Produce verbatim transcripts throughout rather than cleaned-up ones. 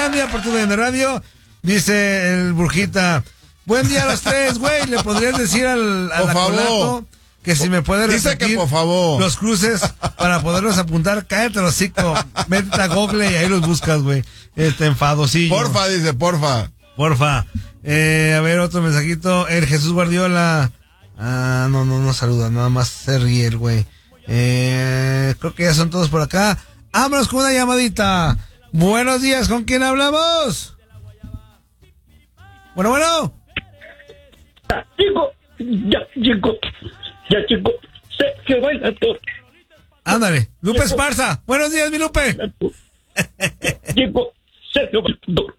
gran día por tu de radio. Dice el Brujita, buen día a los tres, güey. ¿Le podrías decir al, al por acolato favor. que si me puede Dice repetir que por favor los cruces para poderlos apuntar? Cállate los hocico, métete a Google y ahí los buscas, güey. Este enfadosillo. Porfa, dice, porfa. Porfa. Eh, a ver, otro mensajito. El Jesús Guardiola. Ah, no, no, no saluda, nada más se ríe el güey. Eh, creo que ya son todos por acá. Vámonos con una llamadita. Buenos días, ¿con quién hablamos? Bueno, bueno. Ya, chico, ya, chico, ya, chico, Sergio Bailador. Ándale, Lupe Esparza. Buenos días, mi Lupe. Chico, Sergio Bailador.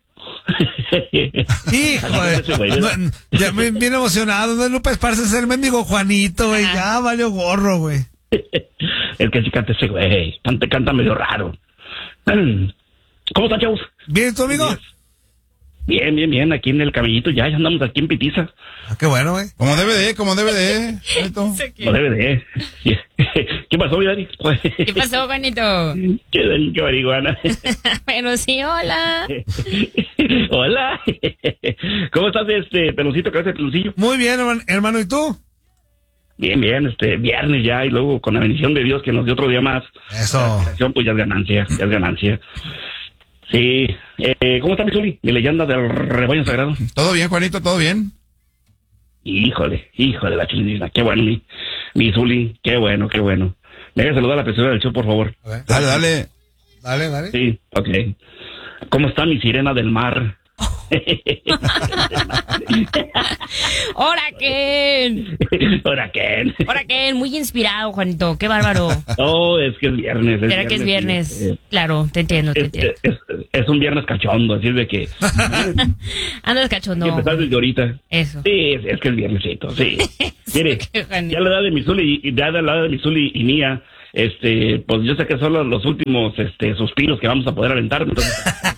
Híjole, no, ya me bien emocionado, no es Lupe Esparza, es el mendigo Juanito, güey, ya valió gorro, güey. El que sí canta ese güey, canta, canta medio raro. ¿Cómo están, chavos? ¿Bien, tu amigo? Bien, bien, bien, aquí en el camellito, ya, ya andamos aquí en Pitiza. Ah, qué bueno, güey. Como debe de, como debe de. Como debe de. ¿Qué pasó, mi Dani? ¿Qué pasó, Juanito? ¿Qué Dani, qué marihuana? Pero sí, hola. Hola. ¿Cómo estás, este, peloncito, cabeza de peloncillo? Muy bien, hermano, hermano, ¿y tú? Bien, bien, este, viernes ya, y luego con la bendición de Dios que nos dio otro día más. Eso. Pues ya es ganancia, ya es ganancia. Sí, eh, ¿cómo está mi Zuli? Mi leyenda del rebaño sagrado. ¿Todo bien, Juanito? ¿Todo bien? Híjole, híjole, la chilindrina. Qué bueno, mi, mi Zuli. Qué bueno, qué bueno. Me deja saludar a la persona del show, por favor. Dale, dale. Dale, dale. Sí, ok. ¿Cómo está mi sirena del mar? ¡Hora, Ken! ¡Hora, Ken! ¡Hora, Ken! Muy inspirado, Juanito. ¡Qué bárbaro! Oh, es que es viernes. ¿Será que es viernes? Eh, claro, te entiendo, te es, entiendo. es, es un viernes cachondo, así es de que... Andas cachondo. Hay que empezar desde ahorita. Eso. Sí, es, es que es viernesito, sí. Sí, Mire, qué Juanito. ya la edad de mi Zuli, y ya la edad de mi Zuli y mía, este, pues yo sé que son los, los últimos este, suspiros que vamos a poder aventar, entonces...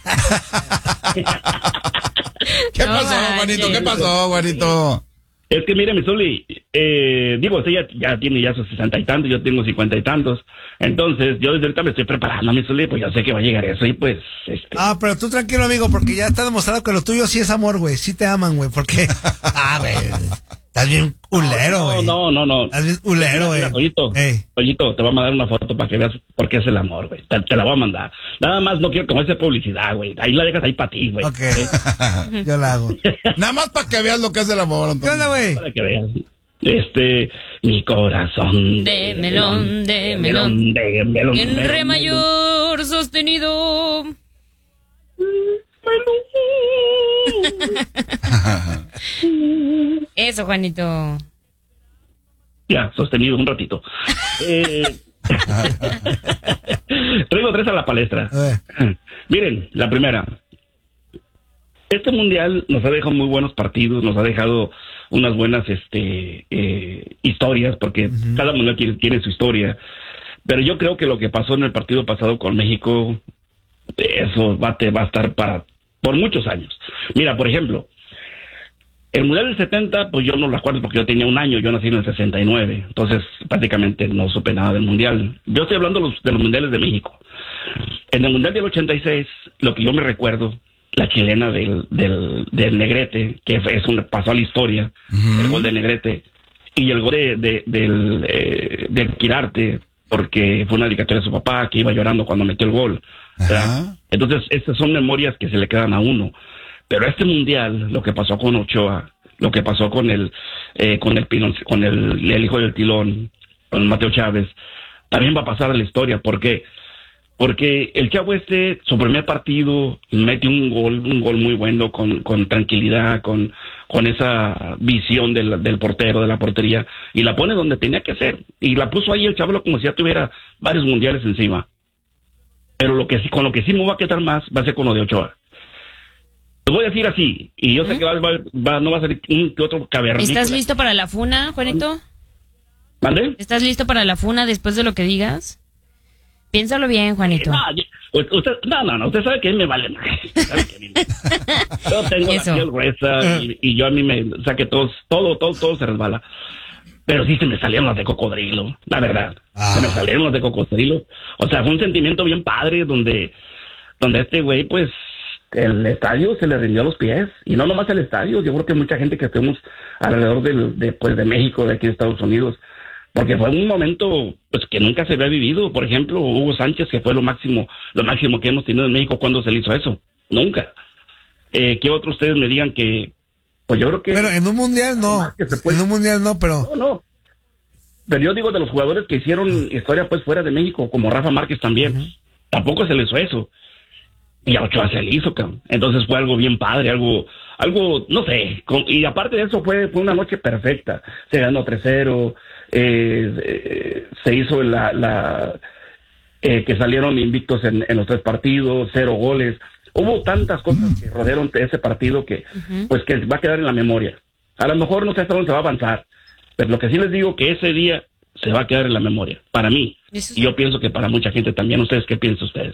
¿Qué No pasó, manches. Juanito? ¿Qué pasó, Juanito? Es que mire, mi Zuli, eh, digo, usted ya, ya tiene ya sus sesenta y tantos, yo tengo cincuenta y tantos, entonces yo desde ahorita me estoy preparando, mi Zuli, pues ya sé que va a llegar eso y pues, este... Ah, pero tú tranquilo, amigo, porque ya está demostrado que lo tuyo sí es amor, güey. Sí te aman, güey, porque... Ah, güey, estás bien culero, güey. No, no, no, no. Estás bien culero, güey. Mira, Toyito, Ey. Toyito, te voy a mandar una foto para que veas por qué es el amor, güey. Te, te la voy a mandar. Nada más no quiero que me hace publicidad, güey. Ahí la dejas ahí para ti, güey. Ok, yo la hago. Nada más para que veas lo que es el amor, ¿Qué Antonio. onda, güey? Para que veas. Este, mi corazón. De melón, de melón. de melón. En melón, re melón. mayor sostenido. Eso, Juanito. Ya, sostenido un ratito. Eh, traigo tres a la palestra. A ver. Miren, la primera. Este mundial nos ha dejado muy buenos partidos, nos ha dejado unas buenas este, eh, historias, porque uh-huh. cada mundial tiene, tiene su historia. Pero yo creo que lo que pasó en el partido pasado con México, eso va, te, va a estar para por muchos años. Mira, por ejemplo, el mundial del setenta, pues yo no lo acuerdo porque yo tenía un año, yo nací en el sesenta y nueve, entonces prácticamente no supe nada del mundial. Yo estoy hablando de los, de los mundiales de México. En el mundial del ochenta y seis, lo que yo me recuerdo, la chilena del, del, del Negrete, que es un pasó a la historia, uh-huh. el gol de Negrete, y el gol de, de, del, eh, del Quirarte, porque fue una dedicatoria de su papá, que iba llorando cuando metió el gol. Uh-huh. Entonces, estas son memorias que se le quedan a uno. Pero este mundial, lo que pasó con Ochoa, lo que pasó con el, eh, con el Pilón, con el, el hijo del Tilón, con Mateo Chávez, también va a pasar a la historia. ¿Por qué? Porque el chavo este, su primer partido, mete un gol, un gol muy bueno, con, con tranquilidad, con, con esa visión del, del portero, de la portería, y la pone donde tenía que ser. Y la puso ahí el chavo como si ya tuviera varios mundiales encima. Pero lo que sí, con lo que sí me va a quedar más, va a ser con lo de Ochoa. Lo voy a decir así, y yo sé que va, va, va, no va a ser un que otro cavernícola. ¿Estás listo para la funa, Juanito? ¿Vale? ¿Estás listo para la funa después de lo que digas? Piénsalo bien, Juanito. No, usted, no, no, no, usted sabe que a mí me vale más. Yo tengo Eso. la piel gruesa y, y yo a mí me, o sea que todo, todo, todo, todo se resbala. Pero sí se me salieron las de cocodrilo, la verdad. Ah. Se me salieron las de cocodrilo. O sea, fue un sentimiento bien padre donde, donde este güey, pues, el estadio se le rindió a los pies, y no nomás el estadio, yo creo que mucha gente que estemos alrededor del, de, pues, de México, de aquí de Estados Unidos, porque fue un momento pues que nunca se había vivido. Por ejemplo, Hugo Sánchez, que fue lo máximo, lo máximo que hemos tenido en México. ¿Cuándo se le hizo eso? Nunca. Eh, ¿Qué otros ustedes me digan que, pues yo creo que... Pero en un mundial no, puede... en un mundial no, pero... No, no. Pero yo digo de los jugadores que hicieron historia pues fuera de México, como Rafa Márquez también, uh-huh. tampoco se le hizo eso. Y a Ochoa se le hizo, cabrón. Entonces fue algo bien padre, algo, algo, no sé. Con, y aparte de eso fue, fue una noche perfecta. Se ganó tres cero, eh, eh, se hizo la, la eh, que salieron invictos en, en los tres partidos, cero goles. Hubo tantas cosas que rodearon ese partido que, uh-huh. pues que va a quedar en la memoria. A lo mejor no sé hasta dónde se va a avanzar, pero lo que sí les digo que ese día se va a quedar en la memoria, para mí. Es... Y yo pienso que para mucha gente también. ¿Ustedes qué piensan ustedes?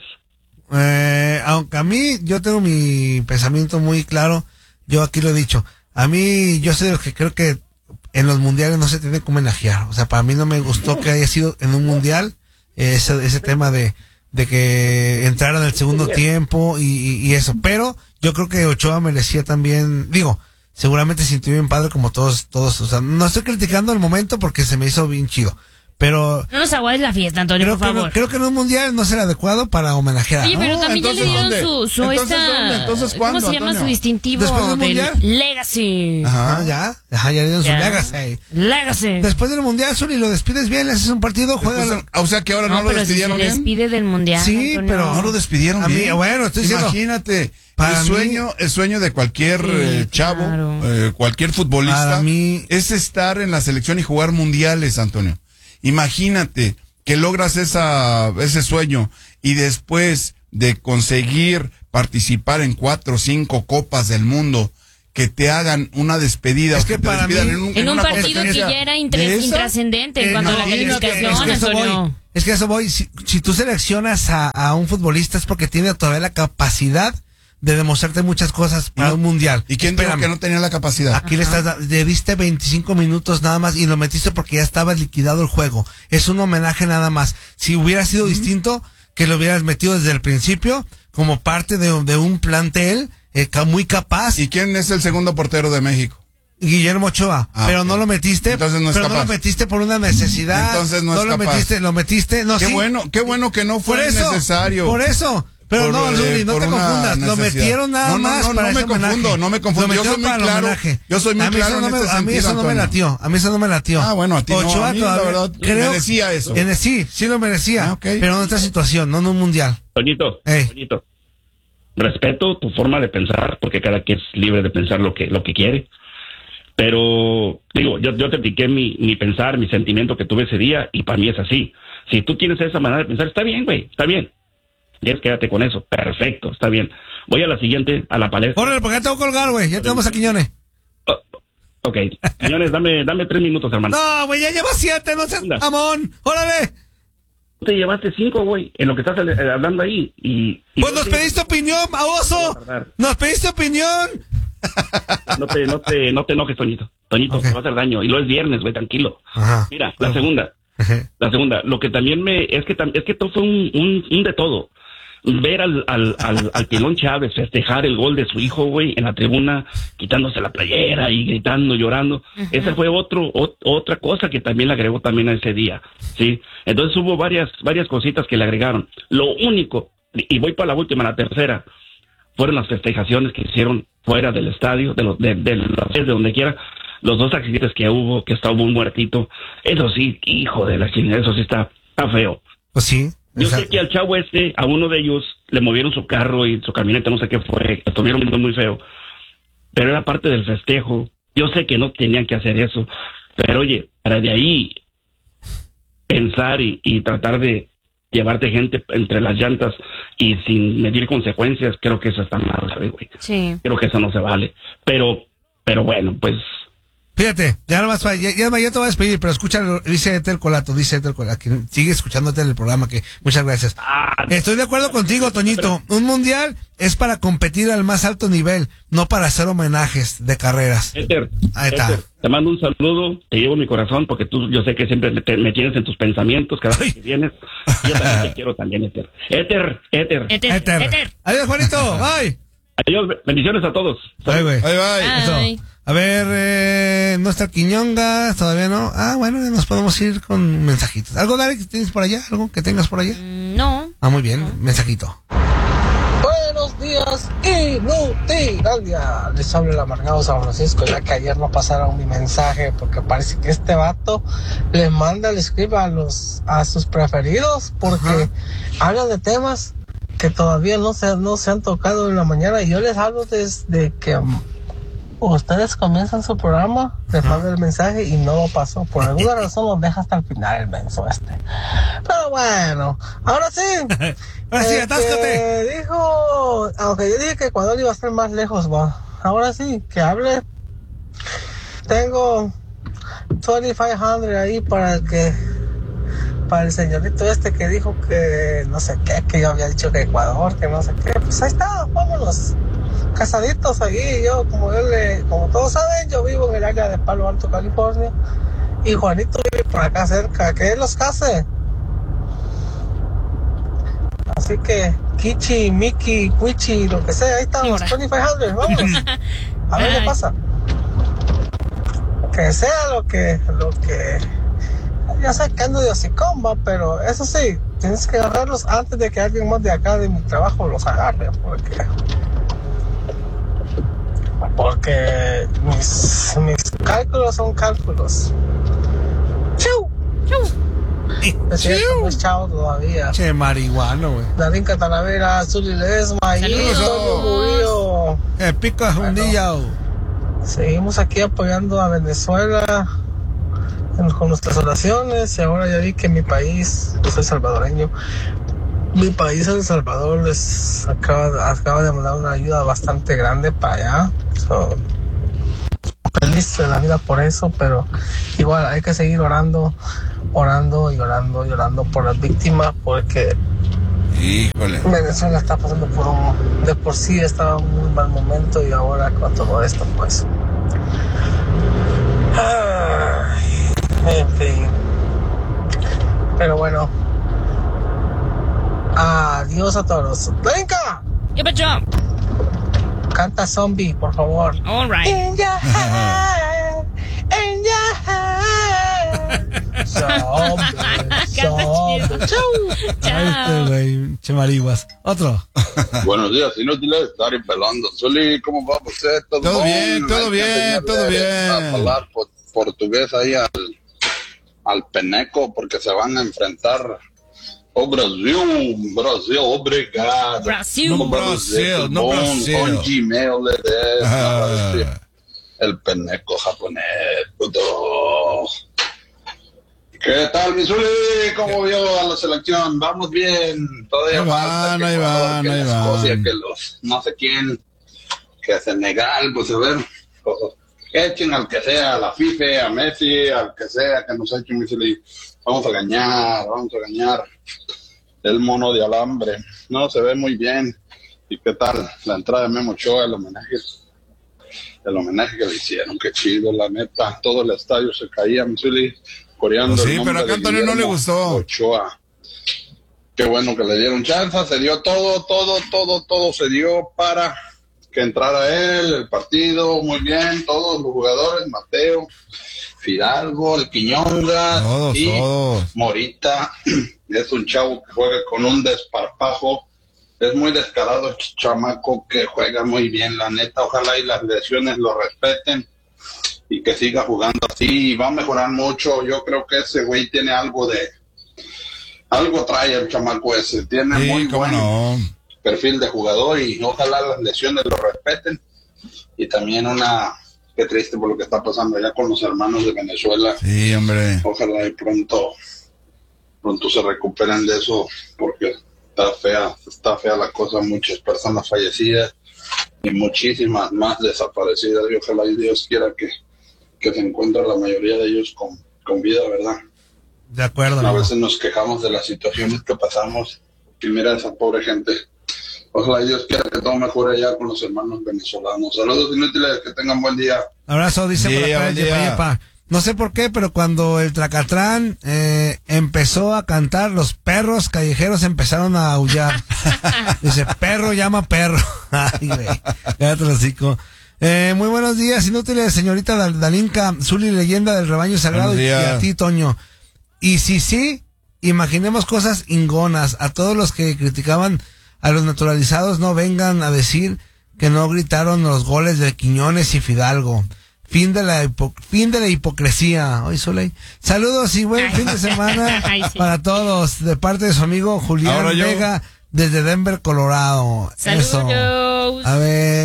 Eh, aunque a mí, yo tengo mi pensamiento muy claro, yo aquí lo he dicho, a mí, yo soy de los que creo que en los mundiales no se tiene que homenajear, o sea, para mí no me gustó que haya sido en un mundial, eh, ese, ese tema de, de que entrara en el segundo tiempo y, y, y eso, pero yo creo que Ochoa merecía también, digo, seguramente sintió bien padre como todos, todos, o sea, no estoy criticando el momento porque se me hizo bien chido. Pero no nos aguades la fiesta, Antonio, creo por favor. Que no, creo que en un mundial no será adecuado para homenajear. Oye, pero ¿no? también Entonces, ya le dieron ¿dónde? su, su Entonces, esta... ¿dónde? Entonces, ¿cuándo, ¿Cómo se llama Antonio? su distintivo? ¿Después del del mundial? Legacy. Ajá, ya. Ajá, ya le dieron Ya. su legacy. Legacy. Después del mundial, Zuli, lo despides bien, le haces un partido, juega. Después, o sea que ahora no, No, lo pero si despidieron se bien. despide del mundial, Sí, Antonio. pero No lo despidieron A mí, bien. bueno, estoy diciendo- Imagínate, Para el mí- sueño, el sueño de cualquier Sí, eh, chavo, claro. eh, cualquier futbolista, Para mí- es estar en la selección y jugar mundiales, Antonio. Imagínate que logras esa, ese sueño y después de conseguir participar en cuatro o cinco copas del mundo, que te hagan una despedida. Es o que te para despidan mí- en, un, En un una partido que competencia ya era de intre- esa, intrascendente en Eh, cuanto no, a la imagínate, calificación, es que eso Antonio. voy. Es que eso voy. Si, si tú seleccionas a, a un futbolista es porque tiene todavía la capacidad de demostrarte muchas cosas para No. un mundial. ¿Y quién dijo Espérame. que no tenía la capacidad? Aquí le estás da- le diste veinticinco minutos nada más y lo metiste porque ya estaba liquidado el juego. Es un homenaje nada más. Si hubiera sido distinto, que lo hubieras metido desde el principio como parte de, de un plantel eh, ca- muy capaz. ¿Y quién es el segundo portero de México? Guillermo Ochoa, Ah, pero ok. no lo metiste, Entonces no es pero no capaz. lo metiste por una necesidad. Entonces no es lo capaz. metiste, lo metiste, no Qué sí. bueno, qué bueno que no Por fue eso, necesario. por eso. Pero Por, no, eh, Luli, no por te una confundas. Lo necesidad. metieron nada No, no, más no, para no me ese confundo, homenaje. no me confundo. Lo Yo soy metieron muy para el claro. homenaje. Yo soy muy A mí claro eso no en me- este A mí eso sentido, no me Antonio. latió. A mí eso no me latió. Ah, bueno, a ti no, Ochoa a mí, todavía- la verdad, creo- merecía eso. en- sí, sí lo merecía. Ah, ok. Pero en otra situación, no en un mundial. Toñito, Ey. Toñito, respeto tu forma de pensar, porque cada quien es libre de pensar lo que lo que quiere. Pero, digo, yo, yo te expliqué mi, mi pensar, mi sentimiento que tuve ese día, y para mí es así. Si tú tienes esa manera de pensar, está bien, güey, está bien. Ya quédate con eso, perfecto, está bien. Voy a la siguiente, a la palestra. Órale, porque ya te voy a colgar, güey. Ya tenemos a Quiñones. Oh, ok, señores, dame, dame tres minutos, hermano. No, güey, ya lleva siete, no seas Venga. mamón. Órale. Tú te llevaste cinco, güey, en lo que estás eh, hablando ahí. Y, y Pues nos pediste opinión, baboso. Nos pediste opinión. No te, no te, no te enojes, Toñito. Toñito, Ok. te va a hacer daño. Y lo es viernes, güey, tranquilo. Ajá. Mira, la segunda. La segunda, lo que también me, es que tam- es que todo fue un, un, un de todo. Ver al, al, al, al Pilón Chávez festejar el gol de su hijo, güey, en la tribuna, quitándose la playera y gritando, llorando. Ujú. Esa fue otro, ot- otra cosa que también le agregó también a ese día, ¿sí? Entonces hubo varias, varias cositas que le agregaron. Lo único, y voy para la última, la tercera, fueron las festejaciones que hicieron fuera del estadio, de los, de, de, los- de donde quiera. Los dos accidentes que hubo, que estaba un muertito, eso sí, hijo de la chingada, eso sí está, está feo. Pues sí. Yo sé Exacto. que al chavo este, a uno de ellos, le movieron su carro y su camioneta, no sé qué fue, que estuvieron viendo muy feo. Pero era parte del festejo. Yo sé que no tenían que hacer eso. Pero oye, para de ahí pensar y, y tratar de llevarte gente entre las llantas y sin medir consecuencias, creo que eso está mal, ¿sabes, güey? Sí. Creo que eso no se vale. Pero, pero bueno, pues... Fíjate, ya nomás, ya, ya, ya te voy a despedir, pero escucha, dice Etel Colato, dice Etel Colato, que sigue escuchándote en el programa, que muchas gracias. Ah, Estoy de acuerdo contigo, Toñito. Un mundial es para competir al más alto nivel, no para hacer homenajes de carreras. Éter, Ahí está. Éter, te mando un saludo, te llevo mi corazón porque tú, yo sé que siempre me, te- me tienes en tus pensamientos cada vez que vienes. Yo también te quiero también, Éter. Éter, Éter. Éter, Éter. éter. Adiós, Juanito. Bye. Adiós, bendiciones a todos. Bye, güey. Bye, bye. Eso. Ay. A ver, eh, nuestra Quiñonga, todavía no. Ah, bueno, nos podemos ir con mensajitos. ¿Algo, Dari, que tienes por allá? ¿Algo que tengas por allá? Mm, No. Ah, muy bien, mensajito. Buenos días, Inutilandia. Les habla el amargado San Francisco, ya que ayer no pasaron mi mensaje porque parece que este vato le manda, le escribe a los a sus preferidos porque hablan de temas que todavía no se, no se han tocado en la mañana y yo les hablo desde que um, ustedes comienzan su programa, les mando el mensaje y no lo pasó. Por alguna razón lo deja hasta el final el menso este. Pero bueno, ahora sí. Ahora sí, Eh, atáscate. que dijo, aunque yo dije que Ecuador iba a estar más lejos, va. Ahora sí, que hable. Tengo veinticinco ahí para el que, para el señorito este que dijo que no sé qué, que yo había dicho que Ecuador, que no sé qué. Pues ahí está, vámonos. Casaditos ahí, yo como yo le, como todos saben, yo vivo en el área de Palo Alto, California, y Juanito vive por acá cerca, que él los case. Así que Kichi, Miki, Cuichi, lo que sea, ahí están los veinticinco, vámonos. A ver qué pasa. Que sea lo que, lo que, ya sé que ando de hocicomba, pero eso sí, tienes que agarrarlos antes de que alguien más de acá de mi trabajo los agarre, porque, porque mis, mis cálculos son cálculos. ¡Chau! ¡Chau! Es cierto, no es chao todavía. Che, marihuano, güey. Darín Catalavera, Zuli Ledesma y Antonio Murillo. El pico es un día. Seguimos aquí apoyando a Venezuela en- con nuestras oraciones y ahora ya vi que mi país, yo soy salvadoreño, mi país El Salvador les acaba, acaba de mandar una ayuda bastante grande para allá. So, feliz de la vida por eso, pero igual hay que seguir orando, orando y orando y orando por las víctimas porque Híjole. Venezuela está pasando por un, de por sí estaba en un muy mal momento y ahora con todo esto pues. Ay, en fin. Pero bueno. Adiós a todos. ¡Venga! ¿Qué pasó? Canta Zombie, por favor. All right. In your head, in your head. Zombie, zombie. Chau. Ahí está, güey. Che, marihuas. Otro. Buenos días, inútiles, Dari Pelando. Zuli, ¿cómo va usted? Todo bien, todo Hay que bien, enseñarle todo bien. A hablar po- portugués ahí al, al Peneco porque se van a enfrentar. Oh, Brasil, Brasil, obrigado. Brasil. No, Brasil, no, bom, Brasil. Con Gmail, le des, Ah. no, el Peneco japonés, puto. ¿Qué tal, mi Zuli? ¿Cómo vio a la selección? Vamos bien. Todavía Ahí falta van, que ahí Ecuador, van, que ahí la Escocia, van. que los no sé quién, que Senegal, pues a ver, ojo, echen al que sea, a la FIFA, a Messi, al que sea, que nos echen, mi Zuli. Vamos a ganar, vamos a ganar. El mono de alambre. No, se ve muy bien. ¿Y qué tal? La entrada de Memo Ochoa, el homenaje. El homenaje que le hicieron, qué chido, la neta. Todo el estadio se caía, mi Zuli, coreando. Pues sí, el nombre pero acá de Antonio no le Guillermo gustó. Ochoa. Qué bueno que le dieron chance, se dio todo, todo, todo, todo se dio para que entrara él, el partido, muy bien, todos los jugadores, Mateo, Fidalgo, el Quiñonga Todos, y todos. Morita. Es un chavo que juega con un desparpajo, es muy descarado, ch- chamaco que juega muy bien, la neta, ojalá y las lesiones lo respeten y que siga jugando así, y va a mejorar mucho. Yo creo que ese güey tiene algo de, algo trae el chamaco ese, tiene Sí, muy cómo buen no. perfil de jugador y ojalá las lesiones lo respeten. Y también una, qué triste por lo que está pasando allá con los hermanos de Venezuela. Sí, hombre. Ojalá y pronto, pronto se recuperen de eso, porque está fea, está fea la cosa, muchas personas fallecidas y muchísimas más desaparecidas, y ojalá y Dios quiera que, que se encuentre la mayoría de ellos con, con vida, ¿verdad? De acuerdo. A amigo. veces nos quejamos de las situaciones que pasamos y mira esa pobre gente. Ojalá y Dios quiera que todo mejore allá con los hermanos venezolanos. Saludos inútiles, que tengan buen día. Abrazo, dice Sí, por acá buen el día. Yepa Yepa. No sé por qué, pero cuando el Tracatrán eh, empezó a cantar, los perros callejeros empezaron a aullar. Dice, perro llama perro. Ay, güey. Cállate el hocico. Eh, muy buenos días, inútiles, señorita Dal- Dalinka, Zuli, leyenda del rebaño sagrado, y a ti, Toño. Y si sí, imaginemos cosas ingonas. A todos los que criticaban a los naturalizados, no vengan a decir que no gritaron los goles de Quiñones y Fidalgo. Fin de la hipo- fin de la hipocresía. Hoy Soleil. Saludos y buen fin de semana Ay, sí. para todos, de parte de su amigo Julián Ahora yo. Vega, desde Denver, Colorado. Eso. Saludos. A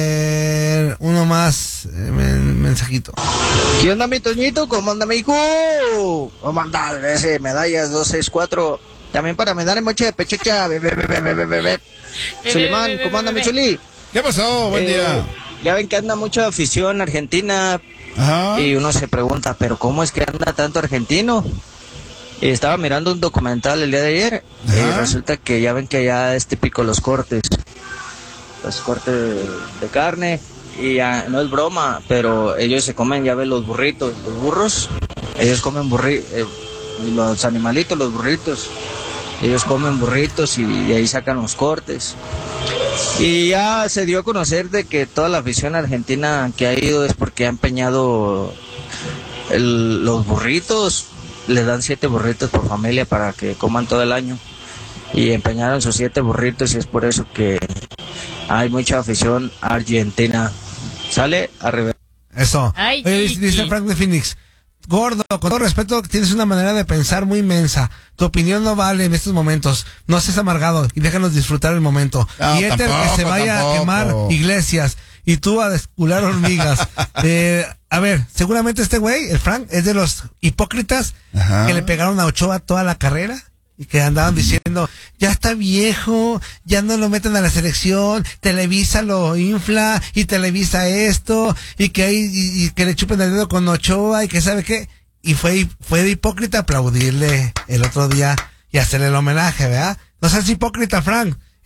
ver, uno más, eh, men- mensajito. ¿Qué onda, mi Toñito? ¿Cómo anda, mi hijo? ¿Cómo anda? Ese medallas dos seis cuatro. También para me darle moche de pechocha. Be, be, be, be, be, be, be, be. Sulimán, ¿cómo anda, mi Chuli? ¿Qué pasó? Buen Eh, día. Ya ven que anda mucha afición argentina Ajá. y uno se pregunta, ¿pero cómo es que anda tanto argentino? Y estaba mirando un documental el día de ayer y Ajá. resulta que ya ven que allá es típico los cortes, los cortes de carne y ya, no es broma, pero ellos se comen, ya ven los burritos, los burros, ellos comen burritos, eh, los animalitos, los burritos, ellos comen burritos y de ahí sacan los cortes. Y ya se dio a conocer de que toda la afición argentina que ha ido es porque ha empeñado el- los burritos, les dan siete burritos por familia para que coman todo el año. Y empeñaron sus siete burritos y es por eso que hay mucha afición argentina. Sale a rever. Eso. Ay, Oye, Kiki. dice Frank de Phoenix. Gordo, con todo respeto, tienes una manera de pensar muy inmensa. Tu opinión no vale en estos momentos. No seas amargado y déjanos disfrutar el momento. No, y Éter que tampoco, se vaya tampoco. a quemar iglesias y tú a descular hormigas. eh, a ver, seguramente este güey, el Frank, es de los hipócritas Ajá. que le pegaron a Ochoa toda la carrera. Y que andaban diciendo, ya está viejo, ya no lo meten a la selección, Televisa lo infla, y Televisa esto, y que hay, y, y que le chupen el dedo con Ochoa, y que sabe qué. Y fue, fue de hipócrita aplaudirle el otro día y hacerle el homenaje, ¿verdad? No seas hipócrita, Frank.